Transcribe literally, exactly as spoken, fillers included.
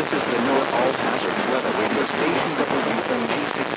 This is the NOAA All Hazards Weather Radio Station W M G six